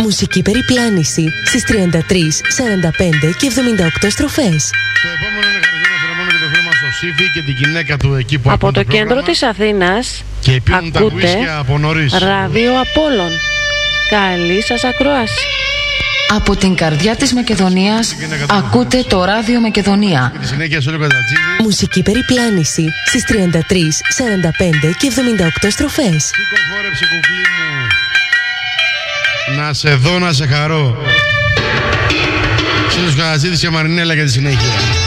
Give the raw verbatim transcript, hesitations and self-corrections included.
Μουσική περιπλάνηση στις τριάντα τρία, σαράντα πέντε και εβδομήντα οκτώ στροφές. Το επόμενο είναι χαρισμένο αφιερωμένο και το φίλο στο Σύφη και την γυναίκα του εκεί που από το, το κέντρο της Αθήνας και πίνουν τα γουίσκια από νωρίς. Ράδιο Απόλλων. Καλή σας ακρόαση. Από την καρδιά της Μακεδονίας ακούτε το Ράδιο Μακεδονία. Μουσική περιπλάνηση στις τριάντα τρία, σαράντα πέντε και εβδομήντα οκτώ στροφές. Σήκω χόρεψε κουκλί μου, να σε δω να σε χαρώ. Ξύλος Γαζίδης και Μαρινέλα για τη συνέχεια.